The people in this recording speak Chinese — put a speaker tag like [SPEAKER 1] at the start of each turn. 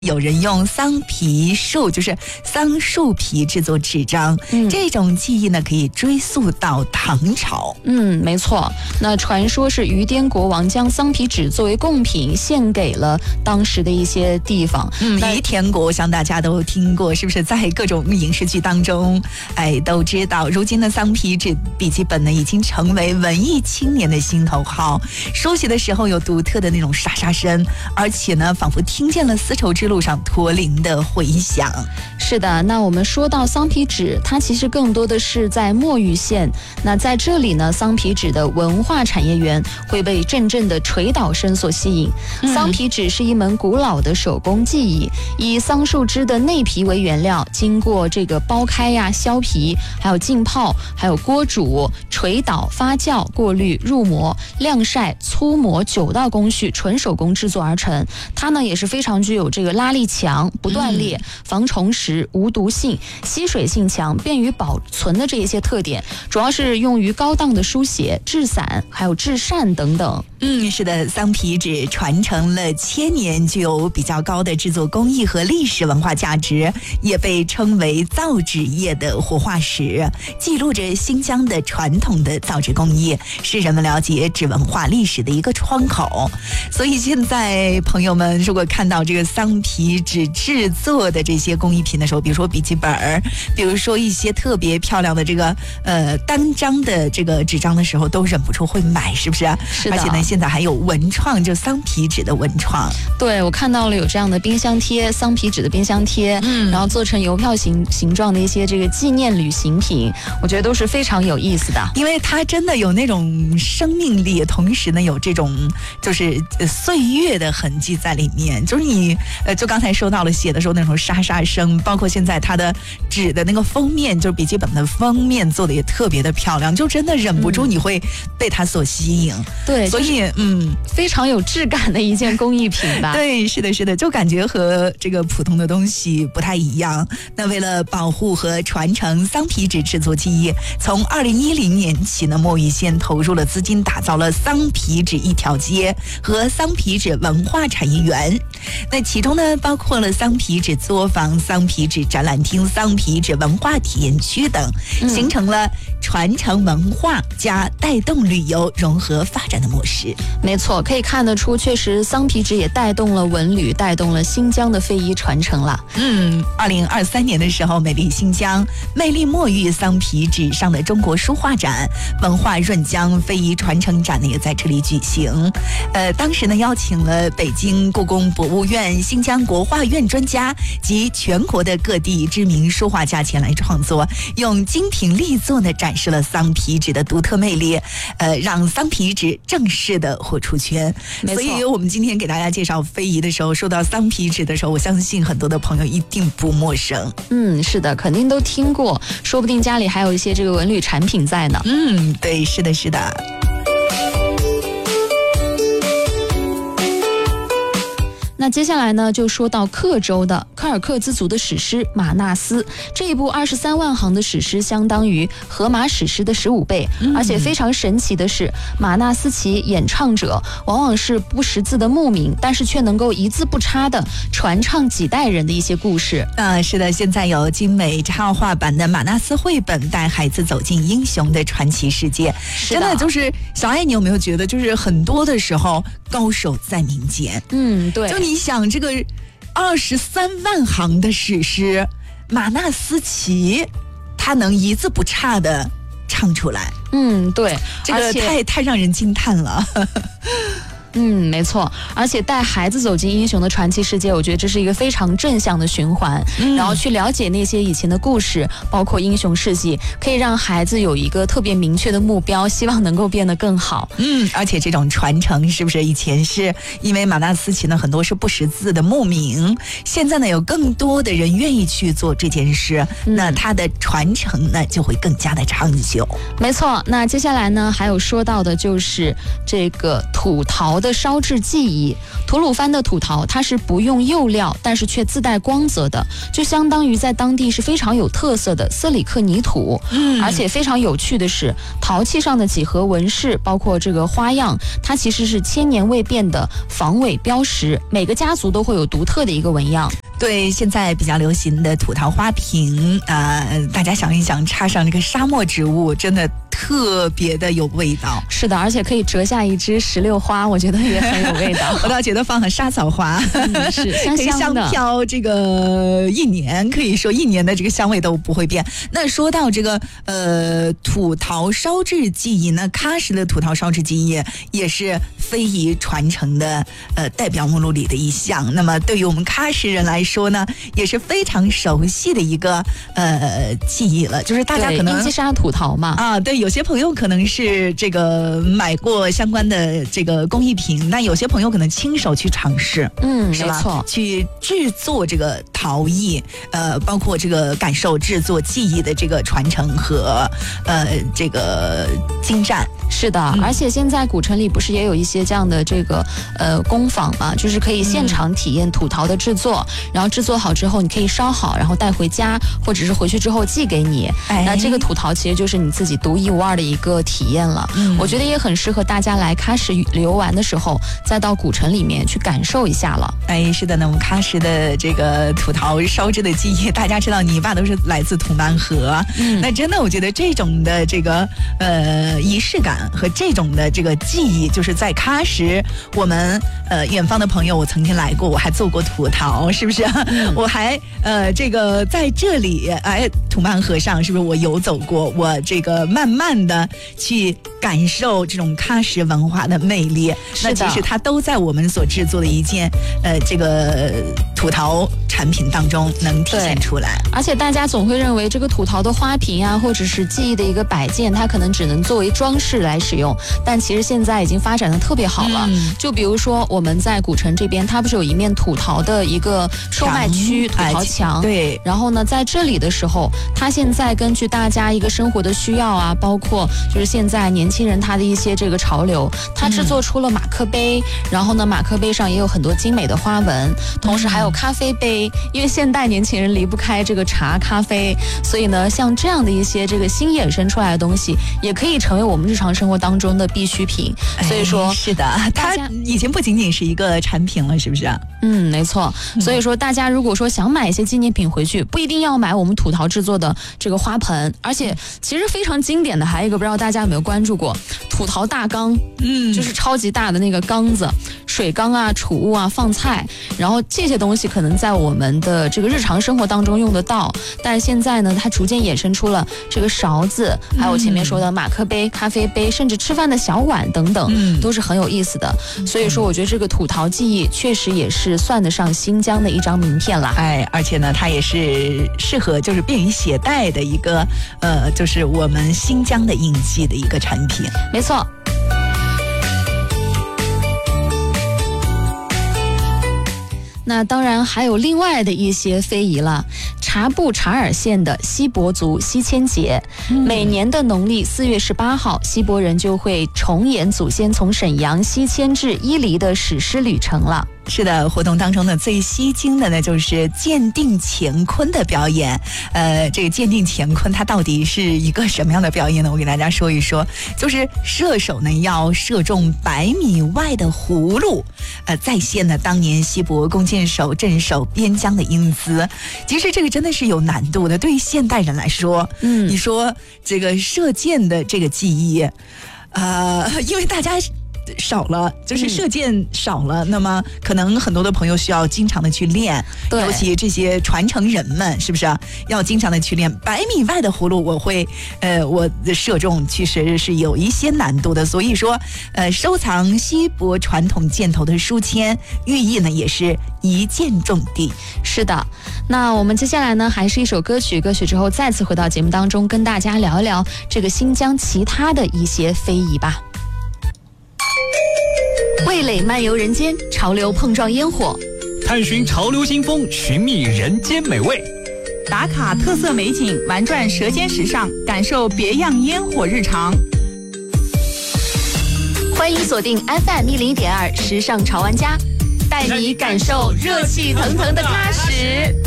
[SPEAKER 1] 有人用桑皮树，就是桑树皮制作纸张，这种技艺呢可以追溯到唐朝。
[SPEAKER 2] 没错。那传说是于滇国王将桑皮纸作为贡品献给了当时的一些地方。
[SPEAKER 1] 于田国，我想大家都听过，是不是？在各种影视剧当中，都知道。如今的桑皮纸笔记本呢，已经成为文艺青年的心头好。书写的时候有独特的那种沙沙声，而且呢，仿佛听见了丝绸之路上驼铃的回响。
[SPEAKER 2] 是的，那我们说到桑皮纸，它其实更多的是在墨玉县。那在这里呢，桑皮纸的文化产业园会被阵阵的捶倒声所吸引。桑皮纸是一门古老的手工技艺，以桑树枝的内皮为原料，经过这个剥开呀、削皮，还有浸泡，还有锅煮、捶倒、发酵、过滤、入模、晾晒、粗磨9道工序，纯手工制作而成。它呢也是非常具有这个拉力强、不断裂、防虫蚀、无毒性、吸水性强、便于保存的这一些特点，主要是用于高档的书写、制伞，还有制扇等等。
[SPEAKER 1] 是的，桑皮纸传承了1000年，具有比较高的制作工艺和历史文化价值，也被称为造纸业的活化石，记录着新疆的传统的造纸工艺，是人们了解纸文化历史的一个窗口。所以现在朋友们如果看到这个桑皮纸制作的这些工艺品的时候，比如说笔记本，比如说一些特别漂亮的这个单张的这个纸张的时候，都忍不住会买，是不是？
[SPEAKER 2] 是的。
[SPEAKER 1] 而且呢，现在还有文创，就桑皮纸的文创。
[SPEAKER 2] 对，我看到了有这样的冰箱贴，桑皮纸的冰箱贴，然后做成邮票形状的一些这个纪念旅行品，我觉得都是非常有意思的，
[SPEAKER 1] 因为它真的有那种生命力，同时呢有这种就是岁月的痕迹在里面。就是你就刚才说到了写的时候那种沙沙声，包括现在它的纸的那个封面，就是笔记本的封面做的也特别的漂亮，就真的忍不住你会被它所吸引。
[SPEAKER 2] 对，
[SPEAKER 1] 所以
[SPEAKER 2] 非常有质感的一件工艺品吧。
[SPEAKER 1] 对，是的，是的，就感觉和这个普通的东西不太一样。那为了保护和传承桑皮纸制作技艺，从2010年起呢，墨玉县投入了资金，打造了桑皮纸一条街和桑皮纸文化产业园。那其中呢，包括了桑皮纸作坊、桑皮纸展览厅、桑皮纸文化体验区等，形成了传承文化加带动旅游融合发展的模式。
[SPEAKER 2] 没错，可以看得出，确实桑皮纸也带动了文旅，带动了新疆的非遗传承了。
[SPEAKER 1] 2023年的时候，美丽新疆、魅力墨玉桑皮纸上的中国书画展、文化润江非遗传承展呢，也在这里举行。当时呢，邀请了北京故宫博物院、新疆国画院专家及全国的各地知名书画家前来创作，用精品力作呢展示了桑皮纸的独特魅力，让桑皮纸正式的火出圈。所以我们今天给大家介绍非遗的时候，说到桑皮纸的时候，我相信很多的朋友一定不陌生。
[SPEAKER 2] 是的，肯定都听过，说不定家里还有一些这个文旅产品在呢。
[SPEAKER 1] 对，是的，是的。
[SPEAKER 2] 那接下来呢，就说到克州的柯尔克孜族的史诗《马纳斯》，这一部23万行的史诗相当于荷马史诗的15倍，而且非常神奇的是，马纳斯其演唱者往往是不识字的牧民，但是却能够一字不差的传唱几代人的一些故事。
[SPEAKER 1] 是的，现在有精美插画版的马纳斯绘本，带孩子走进英雄的传奇世界。真的就是小爱，你有没有觉得，就是很多的时候高手在民间？
[SPEAKER 2] 对，
[SPEAKER 1] 就你想这个23万行的史诗，马纳斯奇他能一字不差的唱出来。
[SPEAKER 2] 对，
[SPEAKER 1] 这个太让人惊叹了。
[SPEAKER 2] 没错，而且带孩子走进英雄的传奇世界，我觉得这是一个非常正向的循环，然后去了解那些以前的故事，包括英雄事迹，可以让孩子有一个特别明确的目标，希望能够变得更好。
[SPEAKER 1] 而且这种传承是不是以前是因为马纳斯奇呢很多是不识字的牧民，现在呢有更多的人愿意去做这件事，那它的传承呢就会更加的长久。
[SPEAKER 2] 没错，那接下来呢还有说到的就是这个土陶的烧制技艺。吐鲁番的土陶它是不用釉料，但是却自带光泽的，就相当于在当地是非常有特色的色里克泥土。而且非常有趣的是，陶器上的几何纹饰，包括这个花样，它其实是千年未变的防伪标识，每个家族都会有独特的一个纹样。
[SPEAKER 1] 对，现在比较流行的土陶花瓶，大家想一想，插上这个沙漠植物，真的特别的有味道。
[SPEAKER 2] 是的，而且可以折下一支石榴花，我觉得也很有味道。
[SPEAKER 1] 我倒觉得放上沙枣花，
[SPEAKER 2] 是香香的，
[SPEAKER 1] 可以香飘这个一年，可以说一年的这个香味都不会变。那说到这个土陶烧制技艺呢，喀什的土陶烧制技艺也是非遗传承的代表目录里的一项。那么对于我们喀什人来说呢，也是非常熟悉的一个技艺了，就是大家可能
[SPEAKER 2] 印基沙土陶嘛
[SPEAKER 1] 啊，对，有些朋友可能是这个买过相关的这个工艺品，那有些朋友可能亲手去尝试，是吧？
[SPEAKER 2] 没错，
[SPEAKER 1] 去制作这个陶艺，包括这个感受制作技艺的这个传承和这个精湛。
[SPEAKER 2] 是的，而且现在古城里不是也有一些这样的这个工坊嘛，就是可以现场体验土陶的制作，然后制作好之后你可以烧好，然后带回家，或者是回去之后寄给你。那这个土陶其实就是你自己独一无二的一个体验了。我觉得也很适合大家来喀什旅游玩的时候，再到古城里面去感受一下了。
[SPEAKER 1] 是的呢，我们喀什的这个土陶烧制的技艺，大家知道泥巴都是来自土曼河，那真的我觉得这种的这个仪式感和这种的这个技艺，就是在喀什，我们远方的朋友，我曾经来过，我还做过土陶，是不是？我还这个在这里土曼河上，是不是我游走过？我这个慢慢的去感受这种喀什文化的魅力。那其实它都在我们所制作的一件这个土陶产品当中能体现出来。
[SPEAKER 2] 而且大家总会认为这个土陶的花瓶啊，或者是技艺的一个摆件，它可能只能作为装饰来使用，但其实现在已经发展的特别好了。就比如说我们在古城这边，它不是有一面土陶的一个售卖区，土陶墙。
[SPEAKER 1] 对。
[SPEAKER 2] 然后呢，在这里的时候，它现在根据大家一个生活的需要啊，包括就是现在年轻人他的一些这个潮流，它制作出了马克杯，然后呢，马克杯上也有很多精美的花纹，同时还有咖啡杯，因为现代年轻人离不开这个茶咖啡，所以呢，像这样的一些这个新衍生出来的东西，也可以成为我们日常生活当中的必需品。所以说，
[SPEAKER 1] 是的，它已经不仅仅是一个产品了，是不是？
[SPEAKER 2] 没错。所以说，大家如果说想买一些纪念品回去，不一定要买我们土陶制作的这个花盆，而且其实非常经典的还有一个，不知道大家有没有关注过，土陶大缸，就是超级大的那个缸子，水缸啊、储物啊、放菜，然后这些东西可能在我们的这个日常生活当中用得到，但是现在呢，它逐渐衍生出了这个勺子，还有前面说的马克杯、咖啡杯，甚至吃饭的小碗等等，都是很有意思的。所以说，我觉得这个土陶技艺确实也是算得上新疆的一张名片啦。
[SPEAKER 1] 而且呢，它也是适合就是便于携带的一个就是我们新疆的印记的一个产品。
[SPEAKER 2] 没错。那当然还有另外的一些非遗了。察布查尔县的锡伯族锡签节，每年的农历4月18号，锡伯人就会重演祖先从沈阳西迁至伊犁的史诗旅程了。
[SPEAKER 1] 是的，活动当中呢，最吸睛的呢就是鉴定乾坤的表演。这个鉴定乾坤它到底是一个什么样的表演呢？我给大家说一说，就是射手呢要射中100米外的葫芦，再现呢当年锡伯弓箭手镇守边疆的英姿。其实这个真的是有难度的，对于现代人来说，你说这个射箭的这个技艺，因为大家少了，就是射箭少了，那么可能很多的朋友需要经常的去练，尤其这些传承人们，是不是要经常的去练？100米外的葫芦，我射中其实是有一些难度的，所以说，收藏锡伯传统箭头的书签，寓意呢也是一箭中的。
[SPEAKER 2] 是的，那我们接下来呢，还是一首歌曲，歌曲之后再次回到节目当中，跟大家聊一聊这个新疆其他的一些非遗吧。味蕾漫游人间，潮流碰撞烟火，
[SPEAKER 3] 探寻潮流新风，寻觅人间美味，
[SPEAKER 4] 打卡特色美景，玩转舌尖时尚，感受别样烟火日常。
[SPEAKER 2] 欢迎锁定 FM101.2时尚潮玩家，带你感受热气腾腾的喀什。